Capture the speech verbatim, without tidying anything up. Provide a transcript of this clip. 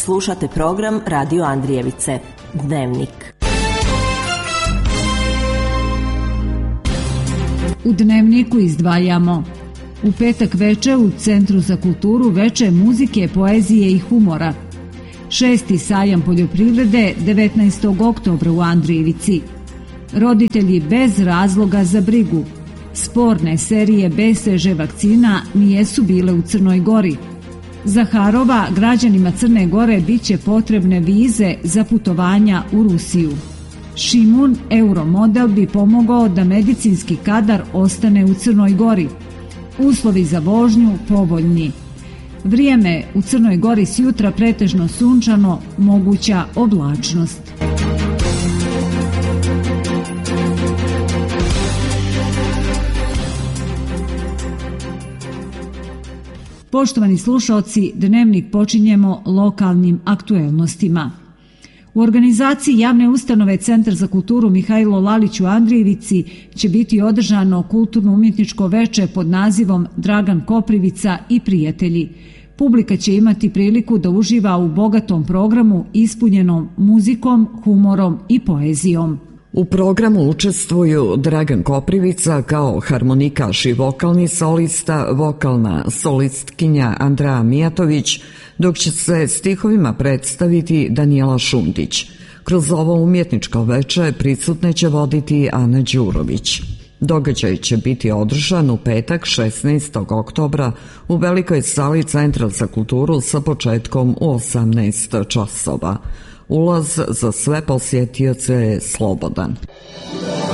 Slušate program Radio Andrijevice, Dnevnik. U Dnevniku izdvajamo: u petak veče u Centru za kulturu veče muzike, poezije i humora. Šesti sajam poljoprivrede devetnaestog oktobra u Andrijevici. Roditelji bez razloga za brigu. Sporne serije B C G vakcina nijesu bile u Crnoj Gori. Zaharova, građanima Crne Gore biće potrebne vize za putovanja u Rusiju. Šimun, euromodel, bi pomogao da medicinski kadar ostane u Crnoj Gori. Uslovi za vožnju povoljni. Vrijeme u Crnoj Gori s jutra pretežno sunčano, moguća oblačnost. Poštovani slušaoci, Dnevnik počinjemo lokalnim aktuelnostima. U organizaciji javne ustanove Centar za kulturu Mihajlo Lalić u Andrijevici će biti održano kulturno-umjetničko veče pod nazivom Dragan Koprivica i prijatelji. Publika će imati priliku da uživa u bogatom programu ispunjenom muzikom, humorom i poezijom. U programu učestvuju Dragan Koprivica kao harmonikaš i vokalni solista, vokalna solistkinja Andrea Mijatović, dok će se stihovima predstaviti Danijela Šundić. Kroz ovo umjetničko veče prisutne će voditi Ana Đurović. Događaj će biti održan u petak šesnaestog oktobra u velikoj sali Centra za kulturu sa početkom u osamnaest časova. Ulaz za sve posjetioce je slobodan.